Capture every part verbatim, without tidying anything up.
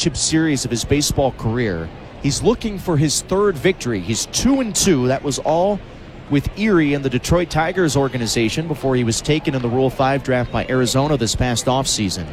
championship series of his baseball career. He's looking for his third victory. He's two and two. That was all with Erie and the Detroit Tigers organization before he was taken in the Rule five draft by Arizona this past offseason.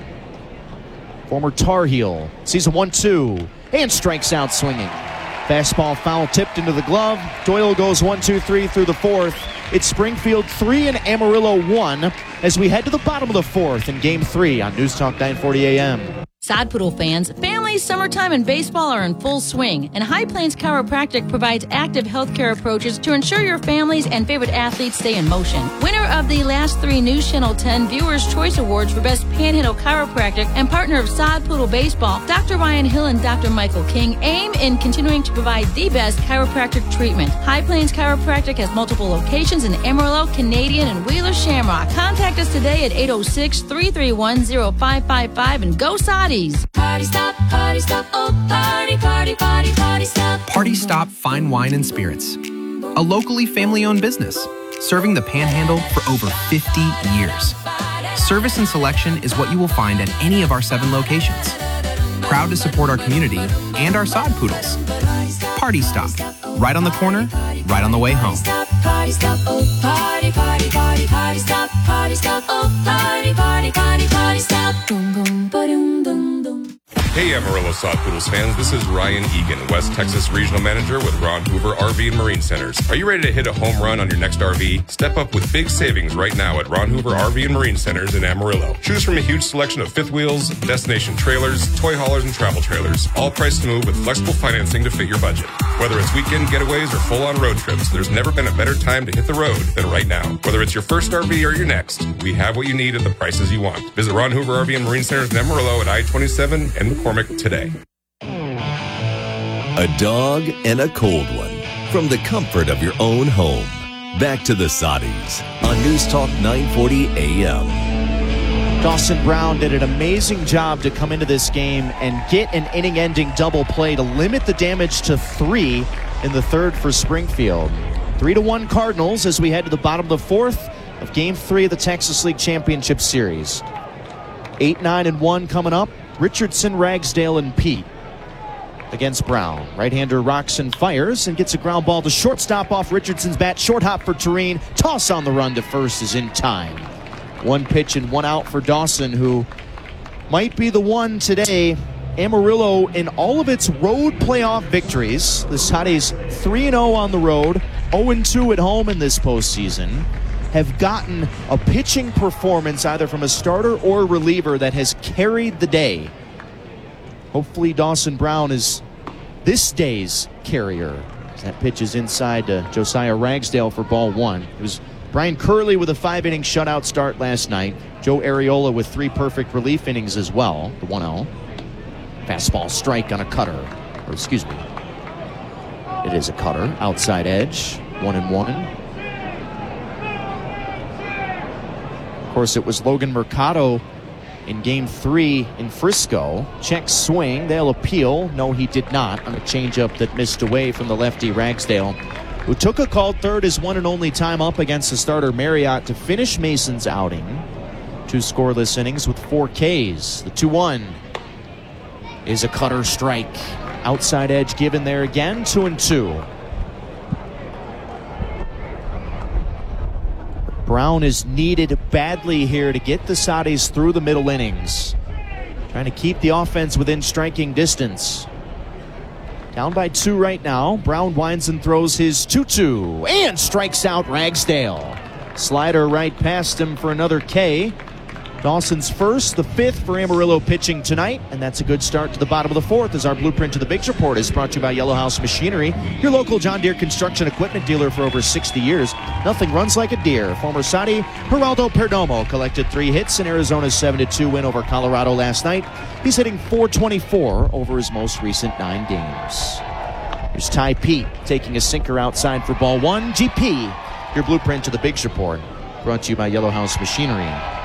Former Tar Heel sees a one two and strikes out swinging. Fastball foul tipped into the glove. Doyle goes one two three through the fourth. It's Springfield three and Amarillo one as we head to the bottom of the fourth in Game three on News Talk nine forty A M. Sod Poodle fans, families, summertime, and baseball are in full swing, and High Plains Chiropractic provides active healthcare approaches to ensure your families and favorite athletes stay in motion. Winner of the last three News Channel ten Viewers' Choice Awards for Best Panhandle Chiropractic and partner of Sod Poodle Baseball, Doctor Ryan Hill and Doctor Michael King aim in continuing to provide the best chiropractic treatment. High Plains Chiropractic has multiple locations in Amarillo, Canadian, and Wheeler Shamrock. Contact us today at eight oh six, three three one, oh five five five and go Soddies! Party Stop, Party Stop, oh party, party, party, Party Stop. Party Stop Fine Wine and Spirits, a locally family-owned business serving the Panhandle for over fifty years. Service and selection is what you will find at any of our seven locations. Proud to support our community and our sod poodles. Party Stop, right on the corner, right on the way home. Party Stop, oh party, party, party, Party Stop, Party Stop, oh party, party, party, Party Stop. Boom, boom, ba-doom, boom, boom. Hey Amarillo Sod Poodles fans, this is Ryan Egan, West Texas Regional Manager with Ron Hoover R V and Marine Centers. Are you ready to hit a home run on your next R V? Step up with big savings right now at Ron Hoover R V and Marine Centers in Amarillo. Choose from a huge selection of fifth wheels, destination trailers, toy haulers, and travel trailers, all priced to move with flexible financing to fit your budget. Whether it's weekend getaways or full-on road trips, there's never been a better time to hit the road than right now. Whether it's your first R V or your next, we have what you need at the prices you want. Visit Ron Hoover R V and Marine Centers in Amarillo at I twenty-seven and McCormick today. A dog and a cold one from the comfort of your own home. Back to the Soddies on News Talk nine forty A M. Dawson Brown did an amazing job to come into this game and get an inning-ending double play to limit the damage to three in the third for Springfield. Three to one Cardinals as we head to the bottom of the fourth of Game three of the Texas League Championship Series. Eight, nine, and one coming up. Richardson, Ragsdale, and Pete against Brown. Right-hander Roxon fires and gets a ground ball to shortstop off Richardson's bat. Short hop for Tureen. Toss on the run to first is in time. One pitch and one out for Dawson, who might be the one today. Amarillo, in all of its road playoff victories, the Soddies three and oh on the road, oh and two at home in this postseason, have gotten a pitching performance either from a starter or a reliever that has carried the day. Hopefully Dawson Brown is this day's carrier. That pitch is inside to Josiah Ragsdale for ball one. It was Brian Curley with a five-inning shutout start last night. Joe Areola with three perfect relief innings as well. The one oh. Fastball strike on a cutter. Or excuse me. It is a cutter. Outside edge. One and one. Of course, it was Logan Mercado in game three in Frisco. Check swing. They'll appeal. No, he did not on a changeup that missed away from the lefty Ragsdale, who took a called third his one and only time up against the starter Marriott to finish Mason's outing. Two scoreless innings with four Ks. The two one is a cutter strike. Outside edge given there again. Two and two. Brown is needed badly here to get the Soddies through the middle innings. Trying to keep the offense within striking distance. Down by two right now. Brown winds and throws his two two and strikes out Ragsdale. Slider right past him for another K. Dawson's first, the fifth for Amarillo pitching tonight, and that's a good start to the bottom of the fourth as our Blueprint to the Big Report is brought to you by Yellow House Machinery, your local John Deere construction equipment dealer for over sixty years. Nothing runs like a Deere. Former Soddy Geraldo Perdomo collected three hits in Arizona's seven to two win over Colorado last night. He's hitting four twenty-four over his most recent nine games. Here's Ty Pete taking a sinker outside for ball one. G P, your Blueprint to the Big Report, brought to you by Yellow House Machinery.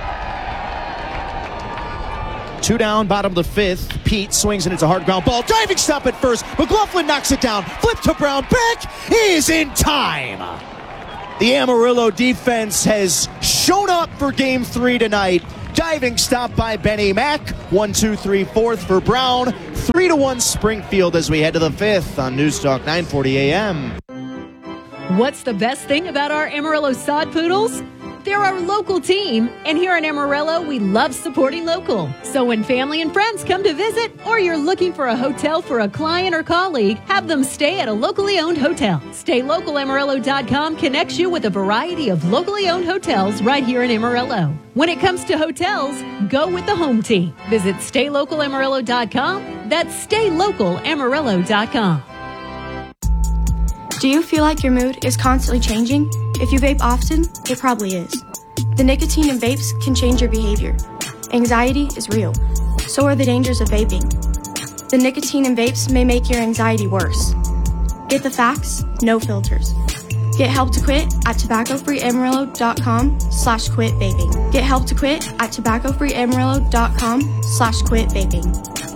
Two down, bottom of the fifth. Pete swings and it's a hard ground ball. Diving stop at first. McLaughlin knocks it down. Flip to Brown. Back is in time. The Amarillo defense has shown up for game three tonight Diving stop by Benny Mack. One, two, three, fourth for Brown. Three to one Springfield as we head to the fifth on News Talk nine forty A M. What's the best thing about our Amarillo Sod Poodles? They're our local team, and here in Amarillo, we love supporting local. So when family and friends come to visit, or you're looking for a hotel for a client or colleague, have them stay at a locally owned hotel. Stay Local Amarillo dot com connects you with a variety of locally owned hotels right here in Amarillo. When it comes to hotels, go with the home team. Visit Stay Local Amarillo dot com. That's Stay Local Amarillo dot com. Do you feel like your mood is constantly changing? If you vape often, it probably is. The nicotine in vapes can change your behavior. Anxiety is real. So are the dangers of vaping. The nicotine in vapes may make your anxiety worse. Get the facts, no filters. Get help to quit at tobacco free amarillo dot com slash quit vaping. Get help to quit at tobacco free amarillo dot com slash quit vaping.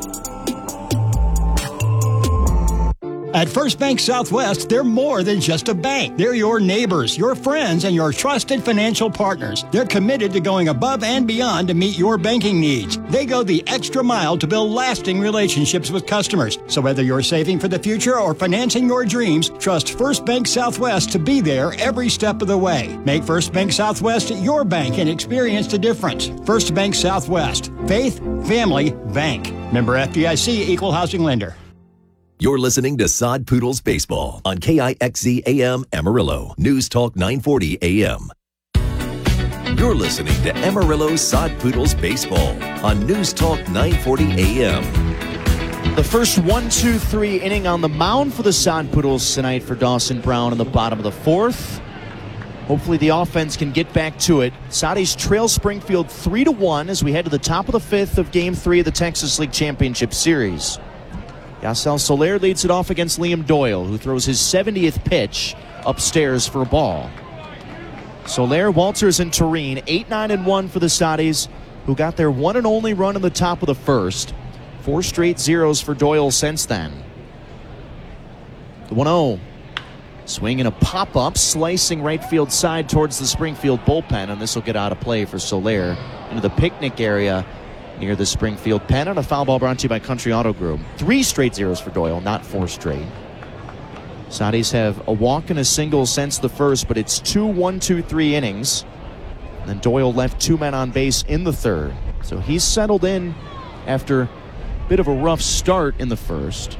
At First Bank Southwest, they're more than just a bank. They're your neighbors, your friends, and your trusted financial partners. They're committed to going above and beyond to meet your banking needs. They go the extra mile to build lasting relationships with customers. So whether you're saving for the future or financing your dreams, trust First Bank Southwest to be there every step of the way. Make First Bank Southwest your bank and experience the difference. First Bank Southwest. Faith, family, bank. Member F D I C, Equal Housing Lender. You're listening to Sod Poodles Baseball on K I X Z A M Amarillo, News Talk nine forty A M. You're listening to Amarillo Sod Poodles Baseball on News Talk nine forty A M. The first one, two, three inning on the mound for the Sod Poodles tonight for Dawson Brown in the bottom of the fourth. Hopefully the offense can get back to it. Saudis trail Springfield three to one as we head to the top of the fifth of Game three of the Texas League Championship Series. Yasel Soler leads it off against Liam Doyle, who throws his seventieth pitch upstairs for a ball. Soler, Walters, and Tureen, eight nine and one for the Saudis, who got their one and only run in the top of the first. Four straight zeros for Doyle since then. The one oh. Swing and a pop-up, slicing right field side towards the Springfield bullpen, and this will get out of play for Soler into the picnic area near the Springfield pen, and a foul ball brought to you by Country Auto Group. Three straight zeros for Doyle, not four straight. Saudis have a walk and a single since the first, but it's two one, two, three innings. And then Doyle left two men on base in the third. So he's settled in after a bit of a rough start in the first.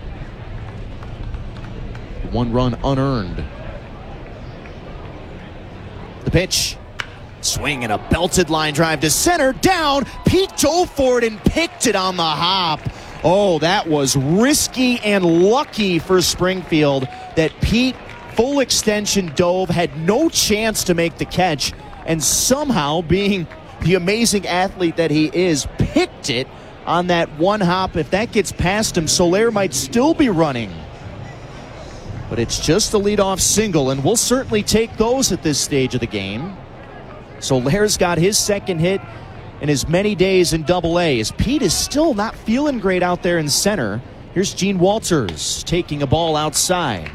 One run unearned. The pitch. Swing and a belted line drive to center, down. Pete dove for it and picked it on the hop. Oh, that was risky and lucky for Springfield that Pete, full extension dove, had no chance to make the catch, and somehow, being the amazing athlete that he is, picked it on that one hop. If that gets past him, Soler might still be running. But it's just a leadoff single, and we'll certainly take those at this stage of the game. Soler's got his second hit in as many days in Double A, as Pete is still not feeling great out there in center. Here's Gene Walters taking a ball outside.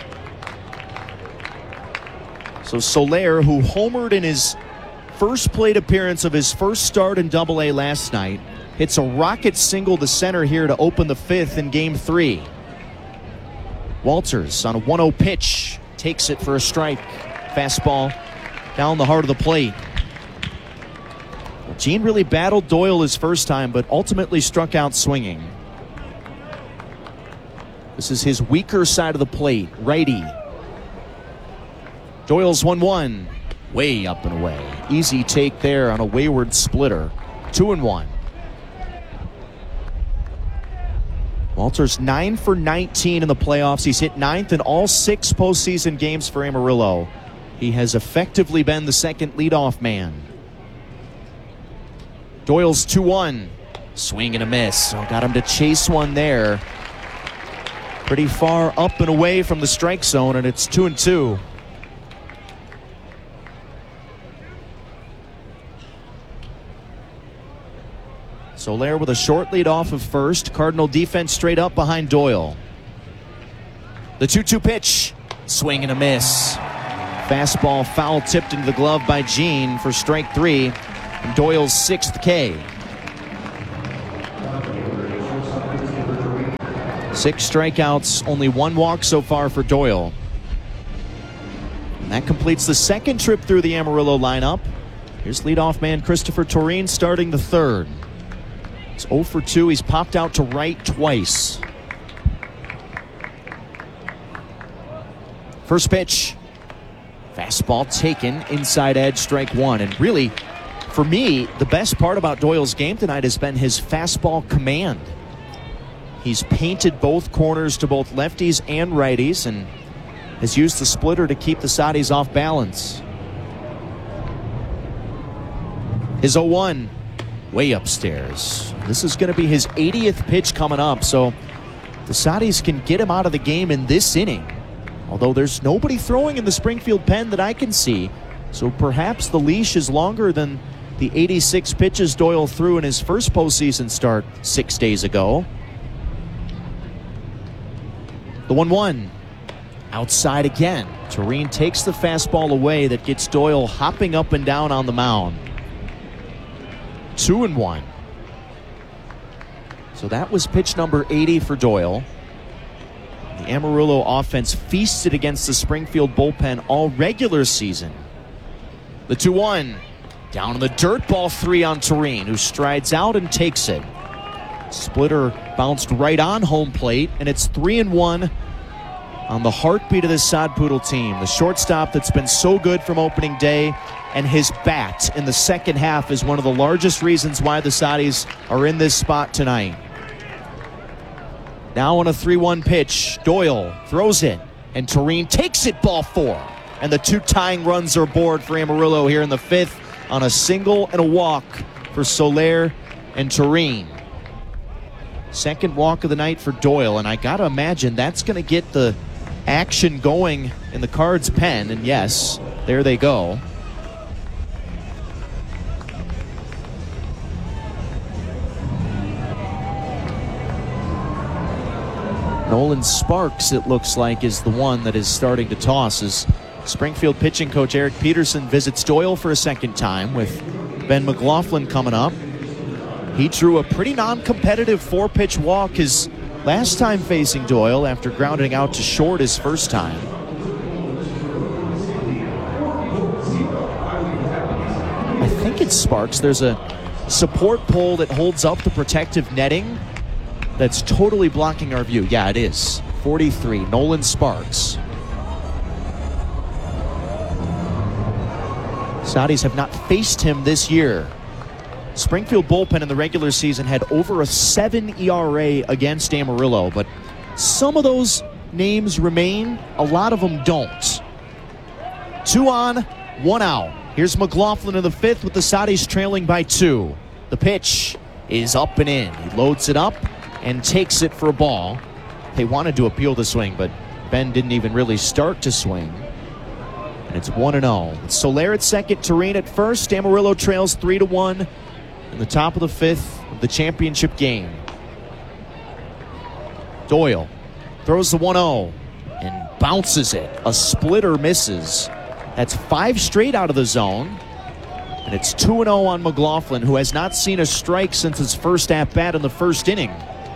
So Soler, who homered in his first plate appearance of his first start in Double A last night, hits a rocket single to center here to open the fifth in Game three. Walters on a one oh pitch takes it for a strike. Fastball down the heart of the plate. Well, Gene really battled Doyle his first time, but ultimately struck out swinging. This is his weaker side of the plate, righty. Doyle's one one, way up and away. Easy take there on a wayward splitter. Two and one. Walters nine for nineteen in the playoffs. He's hit ninth in all six postseason games for Amarillo. He has effectively been the second leadoff man. Doyle's two one. Swing and a miss. Oh, got him to chase one there. Pretty far up and away from the strike zone, and it's two and two. Soler with a short lead off of first. Cardinal defense straight up behind Doyle. The two two pitch. Swing and a miss. Fastball foul tipped into the glove by Gene for strike three. and Doyle's sixth K. Six strikeouts, only one walk so far for Doyle. And that completes the second trip through the Amarillo lineup. Here's leadoff man Christopher Toreen starting the third. It's oh for two. He's popped out to right twice. First pitch. Fastball taken, inside edge, strike one. And really, for me, the best part about Doyle's game tonight has been his fastball command. He's painted both corners to both lefties and righties and has used the splitter to keep the Saudis off balance. His oh one, way upstairs. This is going to be his eightieth pitch coming up, so the Saudis can get him out of the game in this inning. Although there's nobody throwing in the Springfield pen that I can see, so perhaps the leash is longer than the eighty-six pitches Doyle threw in his first postseason start six days ago. The one one, outside again. Toreen takes the fastball away that gets Doyle hopping up and down on the mound. Two and one. So that was pitch number eighty for Doyle. The Amarillo offense feasted against the Springfield bullpen all regular season. The two one. Down in the dirt, ball three on Toreen, who strides out and takes it. Splitter bounced right on home plate, and it's three and one on the heartbeat of this Sod Poodle team. The shortstop that's been so good from opening day, and his bat in the second half is one of the largest reasons why the Saudis are in this spot tonight. Now on a three one pitch, Doyle throws it, and Toreen takes it, ball four. And the two tying runs are aboard for Amarillo here in the fifth on a single and a walk for Soler and Toreen. Second walk of the night for Doyle, and I gotta imagine that's gonna get the action going in the Cards pen, and yes, there they go. Nolan Sparks, it looks like, is the one that is starting to toss as Springfield pitching coach Eric Peterson visits Doyle for a second time with Ben McLaughlin coming up. He drew a pretty non-competitive four-pitch walk his last time facing Doyle after grounding out to short his first time. I think it's Sparks. There's a support pole that holds up the protective netting that's totally blocking our view. Yeah, it is. forty-three, Nolan Sparks. Saudis have not faced him this year. Springfield bullpen in the regular season had over a seven E R A against Amarillo, but some of those names remain, a lot of them don't. Two on, one out. Here's McLaughlin in the fifth with the Saudis trailing by two. The pitch is up and in. He loads it up and takes it for a ball. They wanted to appeal the swing, but Ben didn't even really start to swing. And it's one and oh. Soler at second, Toreen at first. Amarillo trails three to one in the top of the fifth of the championship game. Doyle throws the one oh and bounces it. A splitter misses. That's five straight out of the zone. And it's two and oh on McLaughlin, who has not seen a strike since his first at-bat in the first inning.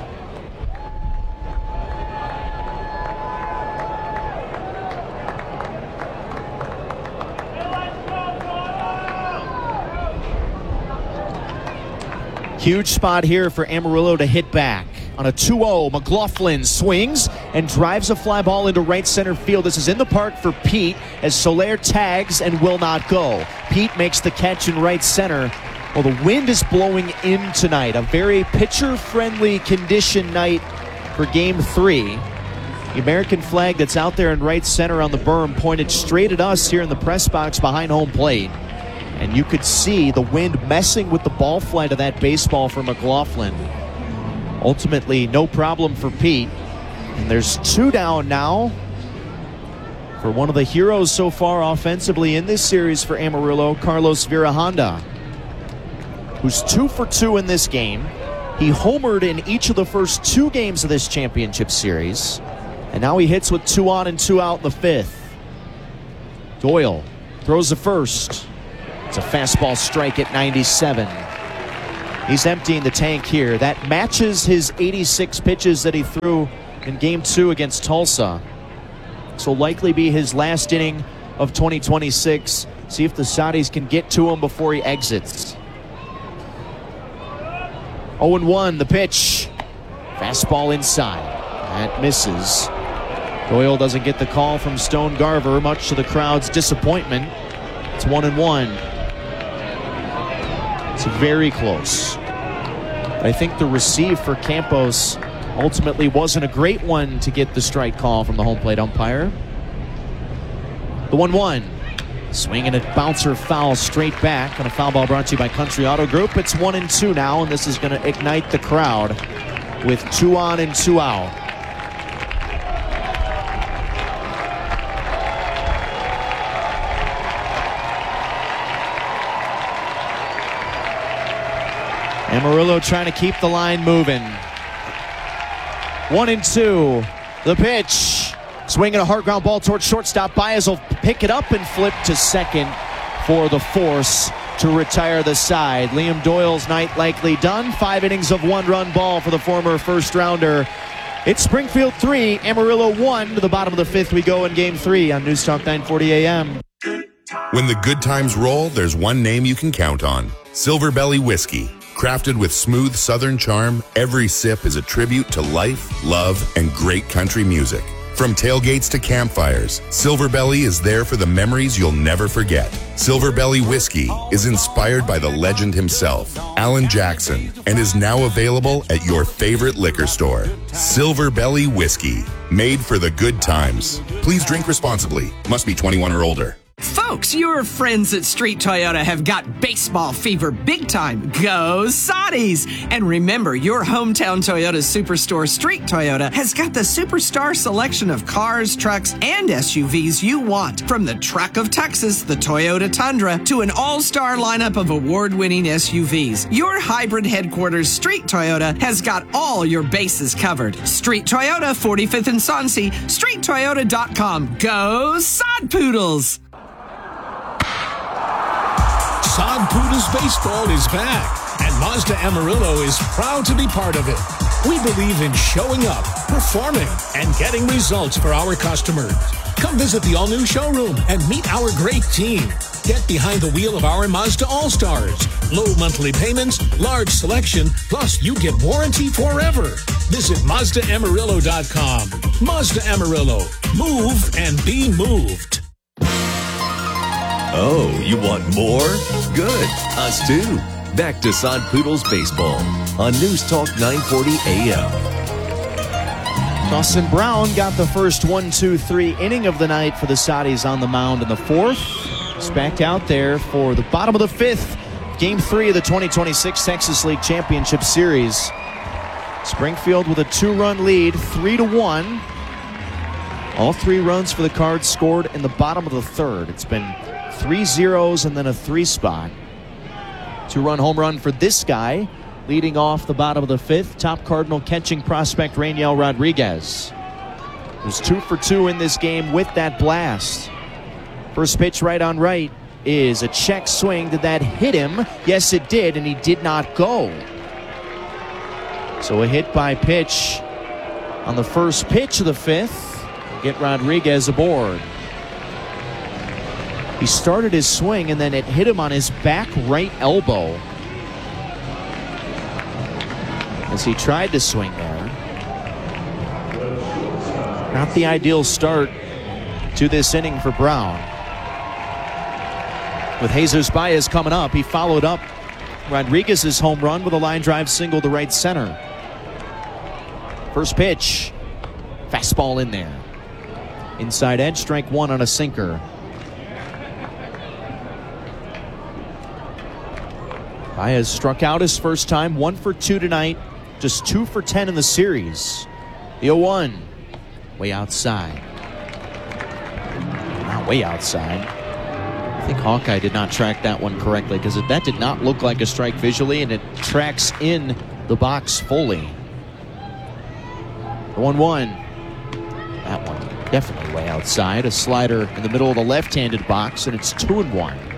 Huge spot here for Amarillo to hit back. On a two oh, McLaughlin swings and drives a fly ball into right center field. This is in the park for Pete as Soler tags and will not go. Pete makes the catch in right center. Well, the wind is blowing in tonight. A very pitcher-friendly condition night for game three. The American flag that's out there in right center on the berm pointed straight at us here in the press box behind home plate. And you could see the wind messing with the ball flight of that baseball for McLaughlin. Ultimately, no problem for Pete. And there's two down now for one of the heroes so far offensively in this series for Amarillo, Carlos Virahanda, who's two for two in this game. He homered in each of the first two games of this championship series. And now he hits with two on and two out in the fifth. Doyle throws the first. It's a fastball strike at ninety-seven. He's emptying the tank here. That matches his eighty-six pitches that he threw in game two against Tulsa. So likely be his last inning of twenty twenty-six. See if the Saudis can get to him before he exits. oh and one, the pitch. Fastball inside. That misses. Doyle doesn't get the call from Stone Garver, much to the crowd's disappointment. It's one and one. It's very close. I think the receive for Campos ultimately wasn't a great one to get the strike call from the home plate umpire. The one one. Swinging a bouncer foul straight back on a foul ball brought to you by Country Auto Group. It's one and two now, and this is going to ignite the crowd with two on and two out. Amarillo trying to keep the line moving. One and two. The pitch. Swinging a hard ground ball towards shortstop. Baez will pick it up and flip to second for the force to retire the side. Liam Doyle's night likely done. Five innings of one-run ball for the former first-rounder. It's Springfield three, Amarillo one. To the bottom of the fifth we go in game three on News Talk nine forty A M. When the good times roll, there's one name you can count on. Silver Belly Whiskey. Crafted with smooth southern charm, every sip is a tribute to life, love, and great country music. From tailgates to campfires, Silver Belly is there for the memories you'll never forget. Silver Belly Whiskey is inspired by the legend himself, Alan Jackson, and is now available at your favorite liquor store. Silver Belly Whiskey, made for the good times. Please drink responsibly. Must be twenty-one or older. Folks, your friends at Street Toyota have got baseball fever big time. Go Saudis! And remember, your hometown Toyota Superstore, Street Toyota, has got the superstar selection of cars, trucks, and S U Vs you want. From the truck of Texas, the Toyota Tundra, to an all-star lineup of award-winning S U Vs. Your hybrid headquarters, Street Toyota, has got all your bases covered. Street Toyota, forty-fifth and Soncy, street toyota dot com. Go Sod Poodles! Sod Poodles Baseball is back, and Mazda Amarillo is proud to be part of it. We believe in showing up, performing, and getting results for our customers. Come visit the all-new showroom and meet our great team. Get behind the wheel of our Mazda All-Stars. Low monthly payments, large selection, plus you get warranty forever. Visit Mazda Amarillo dot com. Mazda Amarillo. Move and be moved. Oh, you want more? Good. Us too. Back to Sod Poodles Baseball on News Talk nine forty A M. Dawson Brown got the first one, two, three inning of the night for the Saudis on the mound in the fourth. He's back out there for the bottom of the fifth. Game three of the twenty twenty-six Texas League Championship Series. Springfield with a two-run lead, three to one. All three runs for the Cards scored in the bottom of the third. It's been three zeros and then a three spot. Two-run home run for this guy, leading off the bottom of the fifth. Top Cardinal catching prospect Rainiel Rodriguez. There's two for two in this game with that blast. First pitch right on right is a check swing. Did that hit him? Yes, it did, and he did not go. So a hit by pitch on the first pitch of the fifth. Get Rodriguez aboard. He started his swing and then it hit him on his back right elbow as he tried to swing there. Not the ideal start to this inning for Brown. With Jesus Baez coming up, he followed up Rodriguez's home run with a line drive single to right center. First pitch, fastball in there. Inside edge, strike one on a sinker. Baez struck out his first time, one for two tonight, just two for ten in the series. The oh one, way outside. Not way outside. I think Hawkeye did not track that one correctly because that did not look like a strike visually, and it tracks in the box fully. The one one. That one definitely way outside. A slider in the middle of the left-handed box, and it's two and one.